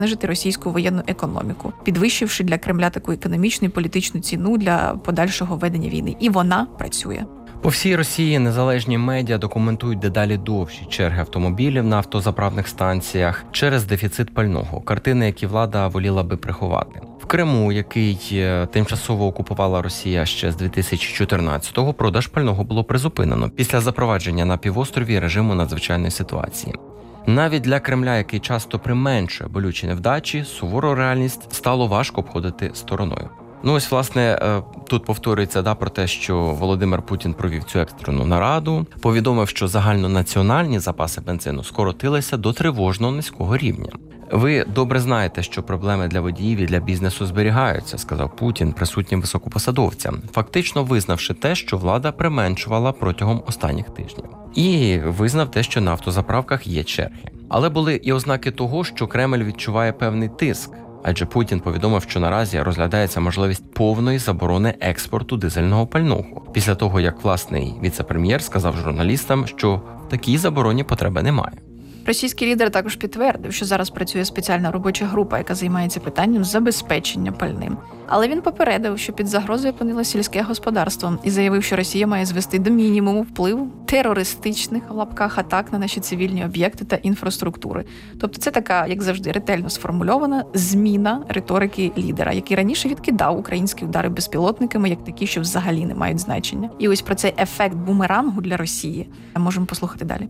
знижити російську воєнну економіку, підвищивши для Кремля таку економічну і політичну ціну для подальшого ведення війни. І вона працює. По всій Росії незалежні медіа документують дедалі довші черги автомобілів на автозаправних станціях через дефіцит пального. Картини, які влада воліла би приховати. В Криму, який тимчасово окупувала Росія ще з 2014-го, продаж пального було призупинено після запровадження на півострові режиму надзвичайної ситуації. Навіть для Кремля, який часто применшує болючі невдачі, сувору реальність стало важко обходити стороною. Ось, власне, тут повторюється про те, що Володимир Путін провів цю екстрену нараду, повідомив, що загальнонаціональні запаси бензину скоротилися до тривожно низького рівня. Ви добре знаєте, що проблеми для водіїв і для бізнесу зберігаються, сказав Путін присутнім високопосадовцям, фактично визнавши те, що влада применшувала протягом останніх тижнів. І визнав те, що на автозаправках є черги. Але були і ознаки того, що Кремль відчуває певний тиск. Адже Путін повідомив, що наразі розглядається можливість повної заборони експорту дизельного пального. Після того, як власний віце-прем'єр сказав журналістам, що в такій забороні потреби немає. Російський лідер також підтвердив, що зараз працює спеціальна робоча група, яка займається питанням забезпечення пальним. Але він попередив, що під загрозою опинилось сільське господарство і заявив, що Росія має звести до мінімуму вплив терористичних в лапках атак на наші цивільні об'єкти та інфраструктури. Тобто це така, як завжди, ретельно сформульована зміна риторики лідера, який раніше відкидав українські удари безпілотниками як такі, що взагалі не мають значення. І ось про цей ефект бумерангу для Росії можемо послухати далі.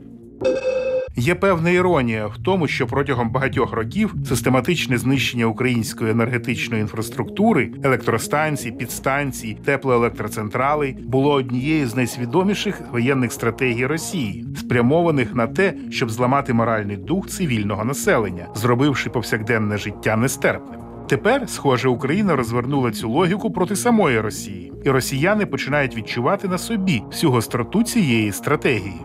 Є певна іронія в тому, що протягом багатьох років систематичне знищення української енергетичної інфраструктури, електростанцій, підстанцій, теплоелектроцентралей було однією з найсвідоміших воєнних стратегій Росії, спрямованих на те, щоб зламати моральний дух цивільного населення, зробивши повсякденне життя нестерпним. Тепер, схоже, Україна розвернула цю логіку проти самої Росії, і росіяни починають відчувати на собі всю гостроту цієї стратегії.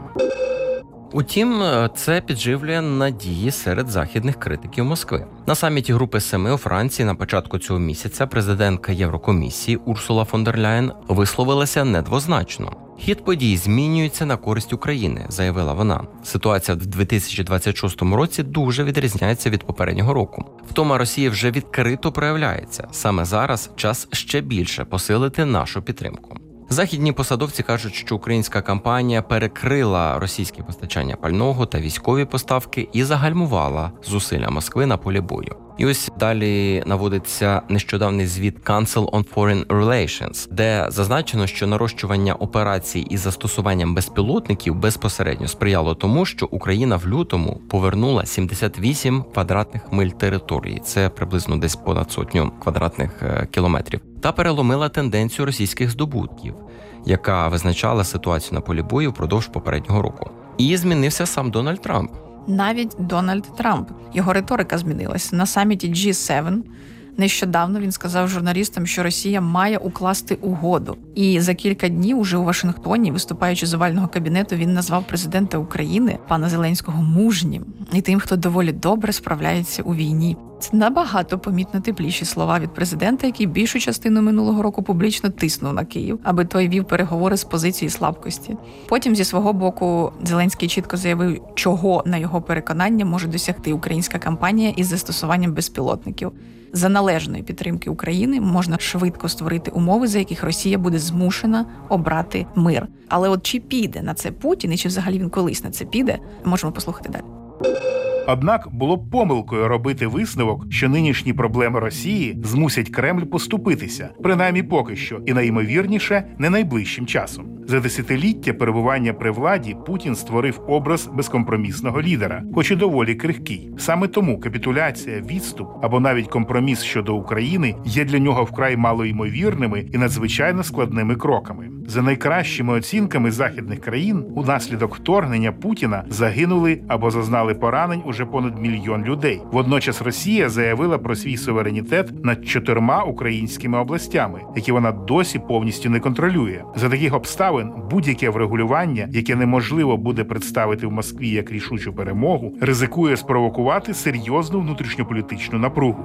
Утім, це підживлює надії серед західних критиків Москви. На саміті Групи Семи у Франції на початку цього місяця президентка Єврокомісії Урсула фон дер Ляєн висловилася недвозначно. Хід подій змінюється на користь України, заявила вона. Ситуація в 2026 році дуже відрізняється від попереднього року. Втома Росії вже відкрито проявляється. Саме зараз час ще більше посилити нашу підтримку. Західні посадовці кажуть, що українська кампанія перекрила російське постачання пального та військові поставки і загальмувала зусилля Москви на полі бою. І ось далі наводиться нещодавний звіт Council on Foreign Relations, де зазначено, що нарощування операцій із застосуванням безпілотників безпосередньо сприяло тому, що Україна в лютому повернула 78 квадратних миль території, це приблизно десь понад 100 квадратних кілометрів, та переломила тенденцію російських здобутків, яка визначала ситуацію на полі бою впродовж попереднього року. І змінився сам Дональд Трамп. Навіть Дональд Трамп. Його риторика змінилася. На саміті G7 нещодавно він сказав журналістам, що Росія має укласти угоду. І за кілька днів уже у Вашингтоні, виступаючи з овального кабінету, він назвав президента України, пана Зеленського, мужнім і тим, хто доволі добре справляється у війні. Це набагато помітно тепліші слова від президента, який більшу частину минулого року публічно тиснув на Київ, аби той вів переговори з позиції слабкості. Потім, зі свого боку, Зеленський чітко заявив, чого, на його переконання, може досягти українська кампанія із застосуванням безпілотників. За належної підтримки України можна швидко створити умови, за яких Росія буде змушена обрати мир. Але от чи піде на це Путін, і чи взагалі він колись на це піде, можемо послухати далі. Однак було б помилкою робити висновок, що нинішні проблеми Росії змусять Кремль поступитися, принаймні поки що, і найімовірніше, не найближчим часом. За десятиліття перебування при владі Путін створив образ безкомпромісного лідера, хоч і доволі крихкий. Саме тому капітуляція, відступ або навіть компроміс щодо України є для нього вкрай малоймовірними і надзвичайно складними кроками. За найкращими оцінками західних країн, унаслідок вторгнення Путіна загинули або зазнали поранень уже понад 1 мільйон людей. Водночас Росія заявила про свій суверенітет над 4 українськими областями, які вона досі повністю не контролює. За таких обставин будь-яке врегулювання, яке неможливо буде представити в Москві як рішучу перемогу, ризикує спровокувати серйозну внутрішньополітичну напругу.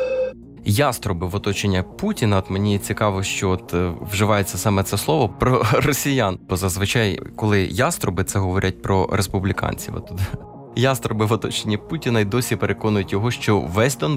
Яструби в оточенні Путіна. От мені цікаво, що вживається саме це слово про росіян. Бо зазвичай, коли яструби, це говорять про республіканців. Ястреби в оточенні Путіна й досі переконують його, що весь Донбас